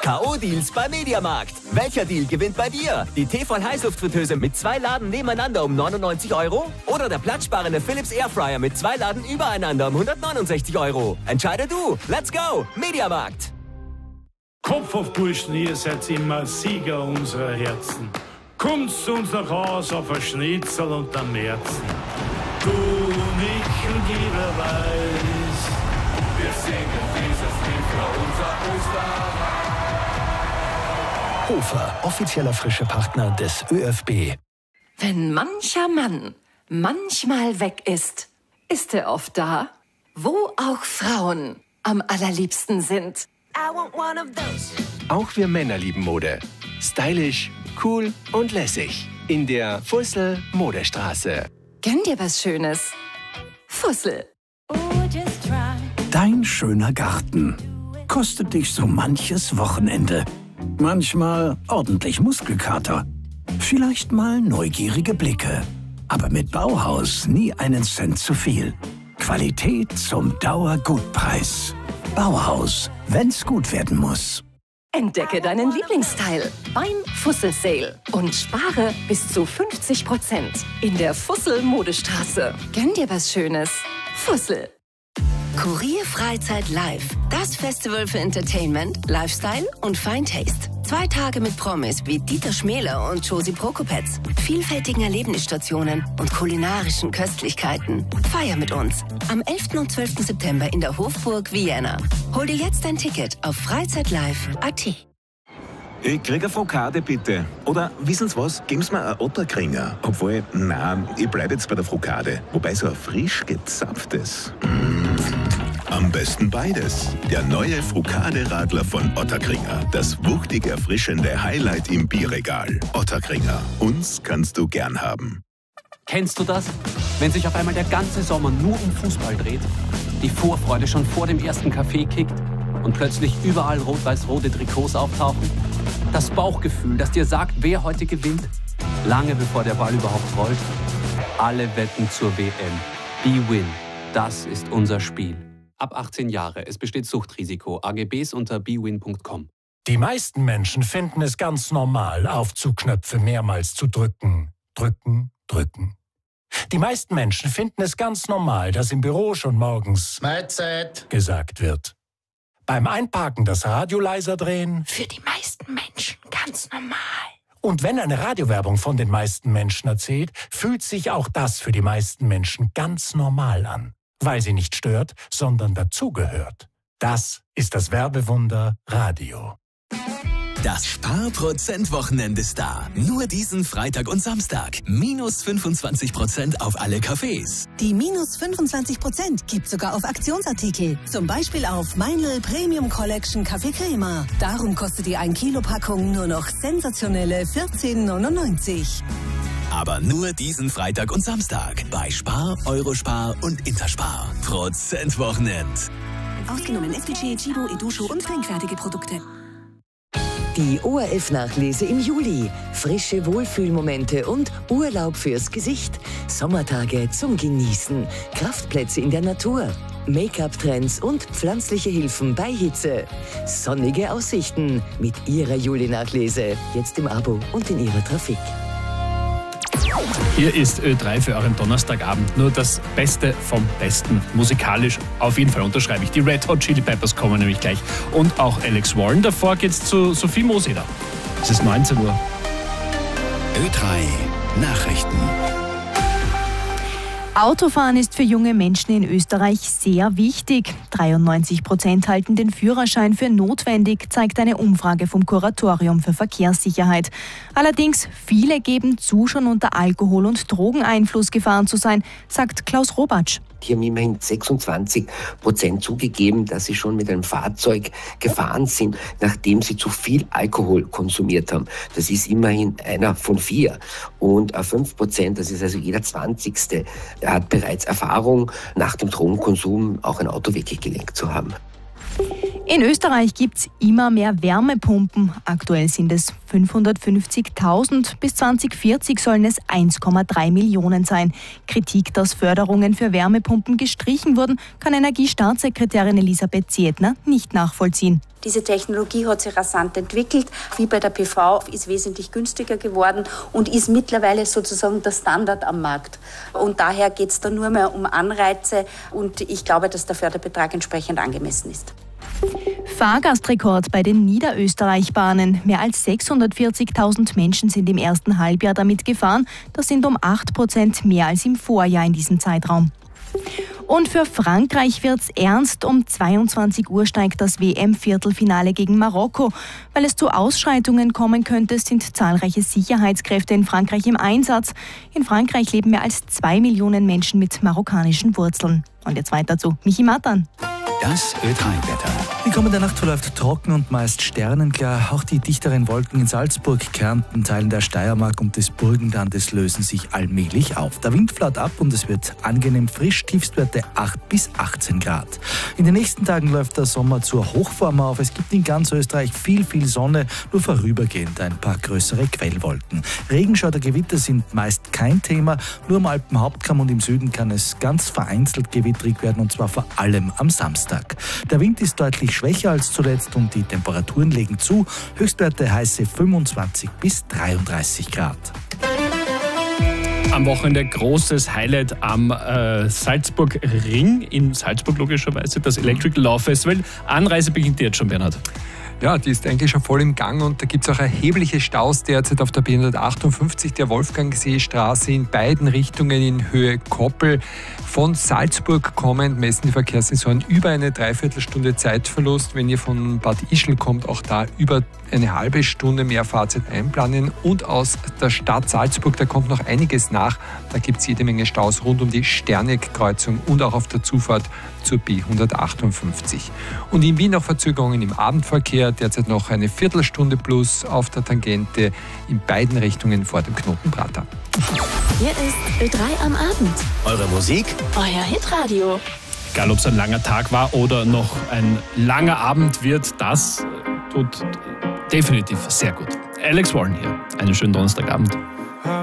K.O.-Deals bei Mediamarkt. Welcher Deal gewinnt bei dir? Die Tefal-Heißluftfritteuse mit 2 Laden nebeneinander um 99 € oder der platzsparende Philips Airfryer mit 2 Laden übereinander um 169 €. Entscheide du. Let's go. Mediamarkt. Kopf auf Burschen, ihr seid immer Sieger unserer Herzen. Kommt zu uns nach Haus auf ein Schnitzel und am Märzen. Du und ich und jeder weiß, wir singen dieses Lied für unser Österreich. Hofer, offizieller frische Partner des ÖFB. Wenn mancher Mann manchmal weg ist, ist er oft da, wo auch Frauen am allerliebsten sind. Auch wir Männer lieben Mode. Stylisch, cool und lässig. In der Fussel Modestraße. Gönn dir was Schönes. Fussel. Dein schöner Garten kostet dich so manches Wochenende. Manchmal ordentlich Muskelkater. Vielleicht mal neugierige Blicke. Aber mit Bauhaus nie einen Cent zu viel. Qualität zum Dauergutpreis. Bauhaus, wenn's gut werden muss. Entdecke deinen Lieblingsteil beim Fussel Sale und spare bis zu 50% in der Fussel Modestraße. Gönn dir was Schönes. Fussel. Kurier Freizeit Live. Das Festival für Entertainment, Lifestyle und Fine Taste. 2 Tage mit Promis wie Dieter Schmäler und Josie Prokopetz, vielfältigen Erlebnisstationen und kulinarischen Köstlichkeiten. Feier mit uns am 11. und 12. September in der Hofburg Vienna. Hol dir jetzt ein Ticket auf freizeitlive.at. Ich krieg eine Frokade, bitte. Oder, wissen Sie was, geben Sie mir einen Otterkringer. Obwohl, nein, ich bleib jetzt bei der Frokade. Wobei so ein frisch gezapftes. Am besten beides. Der neue Frokade-Radler von Otterkringer. Das wuchtig erfrischende Highlight im Bierregal. Otterkringer. Uns kannst du gern haben. Kennst du das? Wenn sich auf einmal der ganze Sommer nur um Fußball dreht, die Vorfreude schon vor dem ersten Kaffee kickt und plötzlich überall rot-weiß-rote Trikots auftauchen? Das Bauchgefühl, das dir sagt, wer heute gewinnt, lange bevor der Ball überhaupt rollt. Alle wetten zur WM. BWin. Das ist unser Spiel. Ab 18 Jahre. Es besteht Suchtrisiko. AGBs unter bwin.com. Die meisten Menschen finden es ganz normal, Aufzugknöpfe mehrmals zu drücken. Drücken, drücken. Die meisten Menschen finden es ganz normal, dass im Büro schon morgens Mahlzeit gesagt wird. Beim Einparken das Radio leiser drehen. Für die meisten Menschen ganz normal. Und wenn eine Radiowerbung von den meisten Menschen erzählt, fühlt sich auch das für die meisten Menschen ganz normal an. Weil sie nicht stört, sondern dazugehört. Das ist das Werbewunder Radio. Das Sparprozent-Wochenende ist da. Nur diesen Freitag und Samstag. Minus 25% auf alle Cafés. Die minus 25% gibt sogar auf Aktionsartikel. Zum Beispiel auf Meinl Premium Collection Kaffee Crema. Darum kostet die 1 Kilo Packung nur noch sensationelle 14,99 €. Aber nur diesen Freitag und Samstag. Bei Spar, Eurospar und Interspar. Prozentwochenend. Ausgenommen SPC, Chibo, Edusho und trinkfertige Produkte. Die ORF-Nachlese im Juli. Frische Wohlfühlmomente und Urlaub fürs Gesicht. Sommertage zum Genießen. Kraftplätze in der Natur. Make-up-Trends und pflanzliche Hilfen bei Hitze. Sonnige Aussichten mit Ihrer Juli-Nachlese. Jetzt im Abo und in Ihrer Trafik. Hier ist Ö3 für euren Donnerstagabend. Nur das Beste vom Besten. Musikalisch auf jeden Fall unterschreibe ich. Die Red Hot Chili Peppers kommen nämlich gleich. Und auch Alex Warren. Davor geht's zu Sophie Moseder. Es ist 19 Uhr. Ö3 Nachrichten. Autofahren ist für junge Menschen in Österreich sehr wichtig. 93% halten den Führerschein für notwendig, zeigt eine Umfrage vom Kuratorium für Verkehrssicherheit. Allerdings, viele geben zu, schon unter Alkohol- und Drogeneinfluss gefahren zu sein, sagt Klaus Robatsch. Die haben immerhin 26% zugegeben, dass sie schon mit einem Fahrzeug gefahren sind, nachdem sie zu viel Alkohol konsumiert haben. Das ist immerhin einer von 4. Und 5%, das ist also jeder 20. hat bereits Erfahrung, nach dem Drogenkonsum auch ein Auto weggelenkt zu haben. In Österreich gibt es immer mehr Wärmepumpen. Aktuell sind es 550.000. Bis 2040 sollen es 1,3 Millionen sein. Kritik, dass Förderungen für Wärmepumpen gestrichen wurden, kann Energiestaatssekretärin Elisabeth Zietner nicht nachvollziehen. Diese Technologie hat sich rasant entwickelt, wie bei der PV, ist wesentlich günstiger geworden und ist mittlerweile sozusagen der Standard am Markt. Und daher geht es da nur mehr um Anreize und ich glaube, dass der Förderbetrag entsprechend angemessen ist. Fahrgastrekord bei den Niederösterreichbahnen. Mehr als 640.000 Menschen sind im ersten Halbjahr damit gefahren. Das sind um 8% mehr als im Vorjahr in diesem Zeitraum. Und für Frankreich wird's ernst. Um 22 Uhr steigt das WM-Viertelfinale gegen Marokko. Weil es zu Ausschreitungen kommen könnte, sind zahlreiche Sicherheitskräfte in Frankreich im Einsatz. In Frankreich leben mehr als 2 Millionen Menschen mit marokkanischen Wurzeln. Und jetzt weiter zu Michi Matan. Das Ö3-Wetter. Die kommende Nacht verläuft trocken und meist sternenklar. Auch die dichteren Wolken in Salzburg, Kärnten, Teilen der Steiermark und des Burgenlandes lösen sich allmählich auf. Der Wind flaut ab und es wird angenehm frisch, Tiefstwerte 8 bis 18 Grad. In den nächsten Tagen läuft der Sommer zur Hochform auf. Es gibt in ganz Österreich viel Sonne, nur vorübergehend ein paar größere Quellwolken. Regenschauer oder Gewitter sind meist kein Thema. Nur im Alpenhauptkamm und im Süden kann es ganz vereinzelt gewittrig werden und zwar vor allem am Samstag. Der Wind ist deutlich schwächer als zuletzt und die Temperaturen legen zu. Höchstwerte heiße 25 bis 33 Grad. Am Wochenende großes Highlight am Salzburg Ring, in Salzburg logischerweise, das Electric Law Festival. Anreise beginnt jetzt schon, Bernhard. Ja, die ist eigentlich schon voll im Gang und da gibt es auch erhebliche Staus derzeit auf der B158, der Wolfgangseestraße in beiden Richtungen in Höhe Koppel. Von Salzburg kommend messen die Verkehrssensoren über eine Dreiviertelstunde Zeitverlust. Wenn ihr von Bad Ischl kommt, auch da über eine halbe Stunde mehr Fahrzeit einplanen. Und aus der Stadt Salzburg, da kommt noch einiges nach. Da gibt es jede Menge Staus rund um die Sterneck-Kreuzung und auch auf der Zufahrt zur B158. Und in Wien noch Verzögerungen im Abendverkehr. Derzeit noch eine Viertelstunde plus auf der Tangente in beiden Richtungen vor dem Knoten Prater. Hier ist Ö3 am Abend. Eure Musik, euer Hitradio. Egal, ob es ein langer Tag war oder noch ein langer Abend wird, das tut definitiv sehr gut. Alex Warren hier. Einen schönen Donnerstagabend.